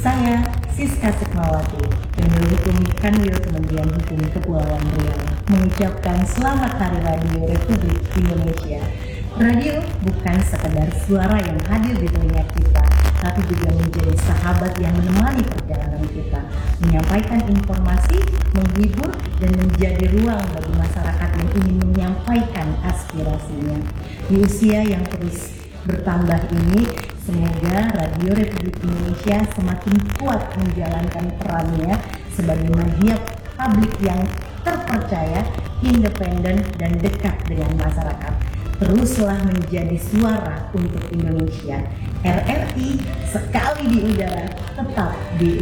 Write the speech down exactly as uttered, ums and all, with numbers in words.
Saya, Siska Sukmawati, Pendahulu Hukum Kanwil Kementerian Hukum Kepulauan Riau, mengucapkan Selamat Hari Radio Republik Indonesia. Radio bukan sekedar suara yang hadir di telinga kita, tapi juga menjadi sahabat yang menemani perjalanan kita, menyampaikan informasi, menghibur, dan menjadi ruang bagi masyarakat yang ingin menyampaikan aspirasinya. Di usia yang terus bertambah ini, semoga Radio Republik Indonesia semakin kuat menjalankan perannya sebagai media publik yang terpercaya, independen, dan dekat dengan masyarakat. Teruslah menjadi suara untuk Indonesia. R R I sekali di udara, tetap di